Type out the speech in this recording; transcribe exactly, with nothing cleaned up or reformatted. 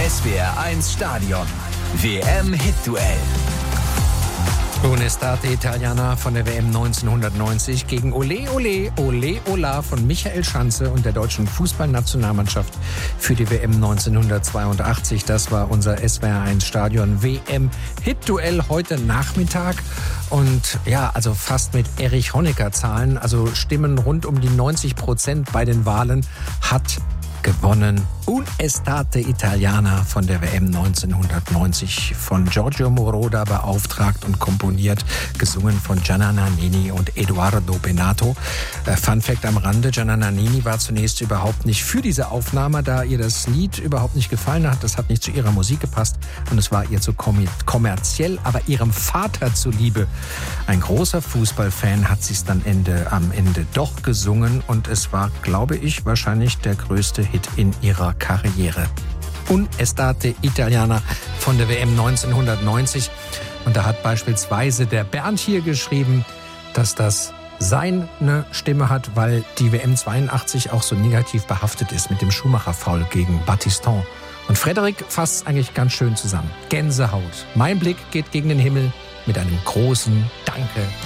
S W R eins Stadion. W M-Hit-Duell. Un'estate Italiana von der W M neunzehnhundertneunzig gegen Ole Ole Ole Ola von Michael Schanze und der deutschen Fußballnationalmannschaft für die W M neunzehnhundertzweiundachtzig. Das war unser S W R eins Stadion W M-Hit-Duell heute Nachmittag. Und ja, also fast mit Erich Honecker-Zahlen, also Stimmen rund um die neunzig Prozent bei den Wahlen, hat gewonnen Un'estate Italiana von der W M neunzehnhundertneunzig, von Giorgio Moroder beauftragt und komponiert, gesungen von Gianna Nannini und Edoardo Bennato. Äh, Fun Fact am Rande: Gianna Nannini war zunächst überhaupt nicht für diese Aufnahme, da ihr das Lied überhaupt nicht gefallen hat. Das hat nicht zu ihrer Musik gepasst und es war ihr zu kommerziell, aber ihrem Vater zuliebe, ein großer Fußballfan, hat sie es dann Ende, am Ende doch gesungen und es war, glaube ich, wahrscheinlich der größte Hit in ihrer Karriere. Un'estate Italiana von der W M neunzehnhundertneunzig. Und da hat beispielsweise der Bernd hier geschrieben, dass das seine Stimme hat, weil die W M zweiundachtzig auch so negativ behaftet ist mit dem Schumacher-Foul gegen Battiston. Und Frederik fasst es eigentlich ganz schön zusammen. Gänsehaut. Mein Blick geht gegen den Himmel mit einem großen Danke